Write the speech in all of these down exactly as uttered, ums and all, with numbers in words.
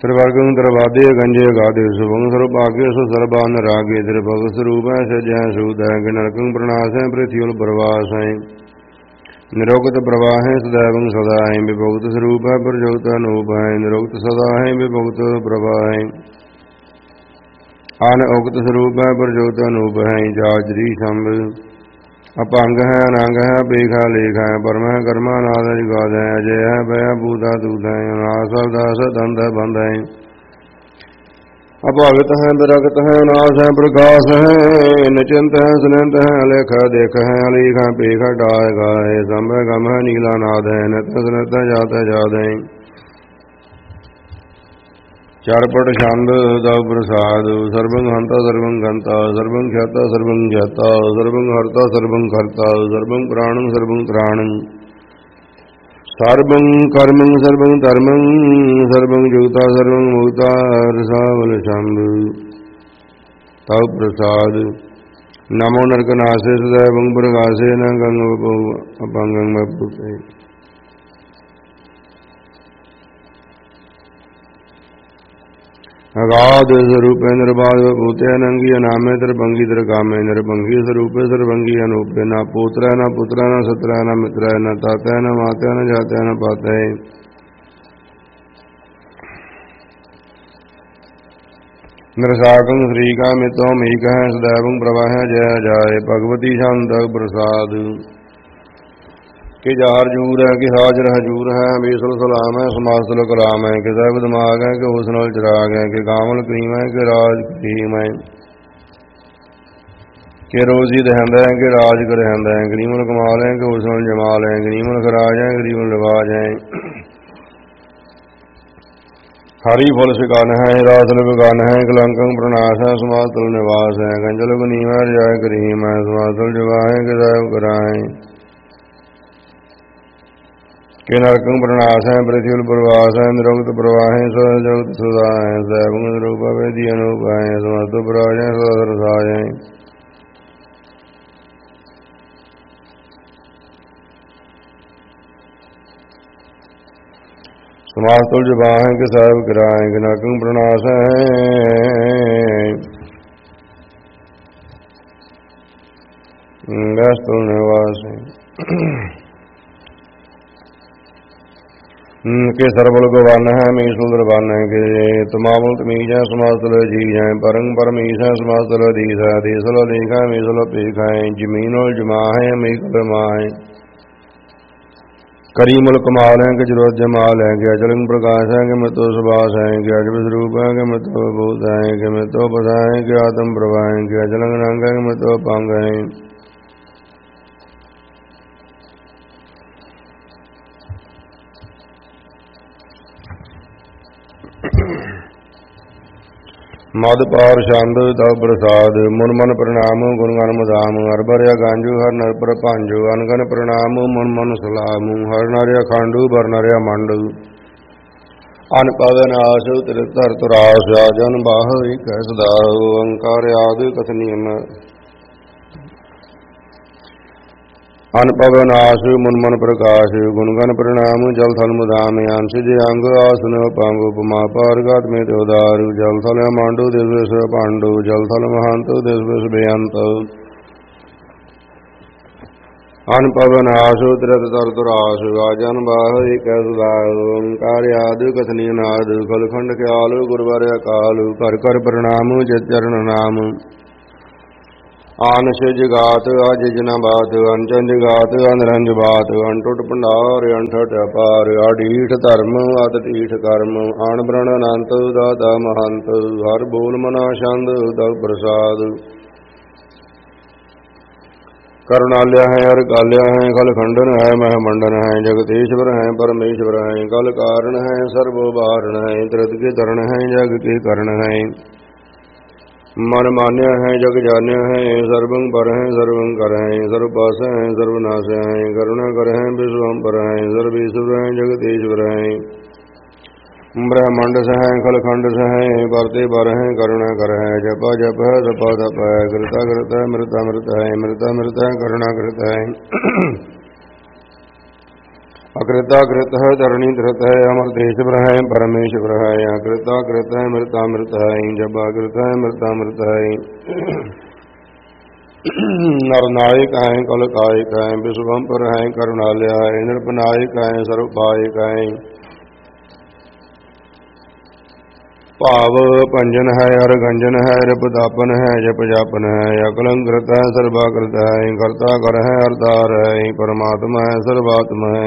त्रिवर्गं त्रिवाद्य गंजे गादे शुभं सर्वभाग्य सर्वान रागे त्रिभग स्वरूप है सजय सूद है नरकं प्रणाश है पृथ्वी प्रवास है निरोगत प्रवाह है सदैवं सदा है विभुक्त स्वरूप है प्रजोत अनूप है निरोगत सदा है विभुक्त प्रभा है आन उक्त स्वरूप है प्रजोत अनूप है जाजरी शंभ अपंग है अनंग है पेखा लेख है परम है कर्मा नाद गाद है अजय है भय भूता दूत है नाश दास दंध बंध है अभावित है विरक्त है नाश है प्रकाश है निचिंत है सुनंत है अलेख देख है अलीख है पेख डाय गाय संभ गम है नीला नाद है नत नत जात जाद है चारपट छंद दव प्रसाद सर्वं हंता सर्वं गंता सर्वं ख्याता सर्वं ज्ञाता सर्वं हर्ता सर्वं कर्ता सर्वं प्राणं सर्वं त्राणं सर्वं कर्मं सर्वं धर्मं सर्वं जुगता सर्वं मुक्ता रसावल शंभ तव प्रसाद नमो नरकनाशे सदैवं प्रकाशे न गंग अपंगं मपुते अगाध स्वरूप निर्बाध भूते अनंगी अनामे त्रिभंगी त्रिकामे निर्भंगी स्वरूप सर्वंगी अनूपे न पुत्र न पुत्र न सत्र न मित्र न ताते न माते न जाते न पाते नरसाकं श्रीका मितो मीक है सदैवं प्रवाह जय जाय भगवती शांत प्रसाद कि जार जूर है कि हाजर हजूर है बेसल सलाम है समासल कलाम है कि सैब दिमाग है कि हुस्नल चिराग है कि कामल करीम है कि राज करीम है कि रोजी दहंद है कि राज करहंद है करीमल कमाल है कि हुस्नल जमाल है करीमल खराज है करीमल रिवाज है हरी फल सिकान है रासल बिगान है कलंकं प्रणाश है समासल निवास है गंजल गनीम है जाय करीम है समासल जवा है कि सैब कराए के नरकं प्रणाश है पृथ्वी प्रवास है निरोगत प्रवाह है सजगत सुधा है सैवं रूप वेदी अनूप है समस्त प्रवाह है सदरसाय है समाज तुल जबा है कि साहब गिराए कि नरकं प्रणाश है गस्तुल निवास है के सरबल गवान है मी सुंदर बान है के तमाम तमीज है समासल जी है परंग परमीश है समासल दीस है देसल लेख है मीसल पेख है जमीन और जमा है मी कलमा है करीमल कमाल है कि जरूरत जमाल है कि अचलन प्रकाश है कि मतो सुभाष है कि अजब स्वरूप है कि मतो भूत है कि मतो पदा है कि आत्म प्रभा है कि अचलन रंग है कि मतो पांग है मद पार छंद तव प्रसाद मुन मन प्रणाम गुण गण मदाम हर भरिया गांजू हर नर पर भांजू अनगन प्रणाम मुन मन सलाम हर नरिया खांडू भर नरिया मांडू अन पवन आस तिरतर तुरास जन बाह कैसदा ओंकार आदि कथनियम अन पवन आस मुन मन प्रकाश गुणगन प्रणाम जल थल मुदाम अंश जे अंग आसन पांग उपमा पारगत में उदार जल थल मांडू दिव्य पांडु जल थल महंत दिव्य बेअंत अन पवन आस तिरत तर तुरास आजन बाह कैसदा ओंकार आदि कथनी नाद कलखंड ख्याल गुरुवर अकाल कर कर प्रणाम जत चरण नाम आन से जगात आज जना बात अनचन जगात अनरंज बात अनटुट भंडार अनठट अपार अडीठ धर्म अतटीठ कर्म आन ब्रण अनंत दाता महंत हर बोल मना छंद तव प्रसाद करुणालय है हर काल्या है कल खंडन है मह मंडन है जगदीश्वर है परमेश्वर है कल कारण है सर्वोबारण है त्रित के धरण है जग के करण है मन मान्य है जग जान्य है सर्वं पर है सर्वं कर है सर्वपास है सर्वनाश है करुणा कर है विश्वम पर है सर्वेश्वर है जगदीश्वर है ब्रह्मांड से है खलखंड से है परते पर है करुणा कर है जपा जप है तपा तप है कृता कृत है मृता मृत है मृता मृत है करुणा कृत है अकृता कृत है धरणी धृत है अमृतेश्वर है परमेश्वर है। अकृता कृत है मृता मृत है जब अकृत है मृता मृत है। नरनायक है कलकायक है विश्वम्पर है करुणालय है नृपनायक है सर्वपायक है। भाव पंजन है हरगंजन है रिपदापन है जप जापन है अकलंकृत है सर्वाकृत है कर्ता कर है हरतार है परमात्मा है सर्वात्मा है।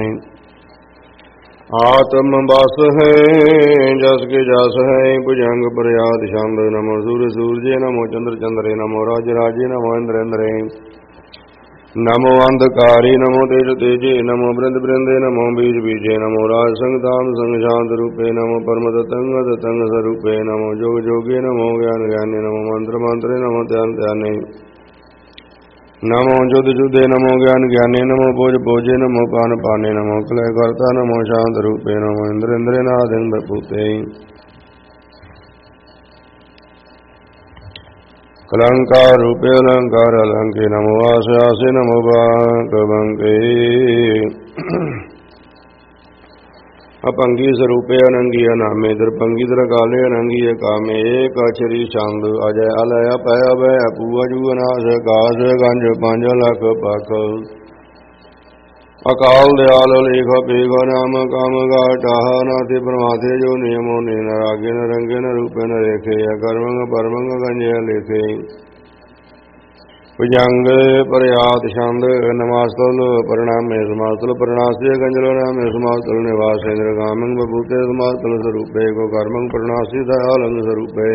आत्म बस है जस के जस है भुजंग प्रयाद शंभ नमो सूर्य सूर्य नमो चंद्र चंद्रे नमो राज राजे नमो इंद्र इंद्रे नमो अंधकारे नमो तेज तेजे नमो वृंद वृंदे नमो बीज बीजे नमो राज संग धाम संग शांत रूपे नमो परम तंग तंग स्वरूपे नमो जोग जोगे नमो ज्ञान ज्ञाने नमो मंत्र मंत्रे नमो ध्यान ध्याने नमो जुद जुदे नमो ज्ञान ज्ञाने नमो भोज भोजे नमो पान पाने नमो कलय कर्ता नमो शांत रूपे नमो इंद्र इंद्रे नाथ भूते। कलंकार रूपे अलंकार अलंके नमो आसे आसे नमो बांके अपंगी स्वरूपे अनंगी अनामे दरपंगी दर काले अनंगी कामे एक अचरी छंद अजय अलय पय अभय अपू अजू अनाश काश गंज पंज लख पख अकाल दयाल लेख पेघ नाम काम गाटाह नाथे परमाथे जो नियमो ने न रागे न रंगे न रूपे न रेखे कर्मंग परमंग गंजय लेखे भुजंग प्रयात छंद नमास्तल परिणामे समास्तल परिणास्य गंजलो नामे समास्तल निवास इंद्र कामंग बभूते समास्तल स्वरूपे को कर्मंग परिणासी दयालंग स्वरूपे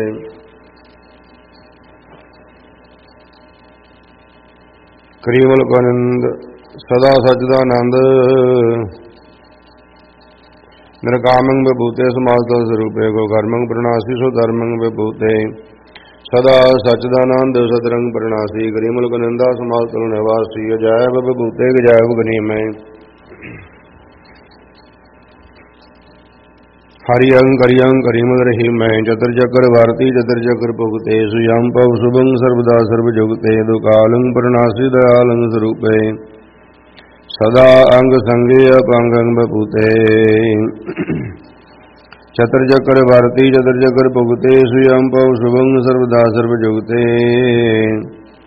करीमल कनिंद सदा सच्चिदानंद निर्कामंग विभूते समास्तल स्वरूपे को कर्मंग प्रणासी सो धर्मंग विभूते सदा सच्चिदानंद सदरंग प्रणासी करीमल कनिंदा समास्तल निवासी अजैब विभूते गजैब गनीम हरियं करियं करीमल रहीम चतुर चक्र भारती चतुर चक्र भुगते सुयं पव शुभं सर्वदा सर्वजुगते दुकालं प्रणासी दयालं स्वरूपे सदा अंग संगे अपंग बपूते चतर चक्र भारती चतर चक्र भुगते सुयं पव शुभं सर्वदा सर्वजुगते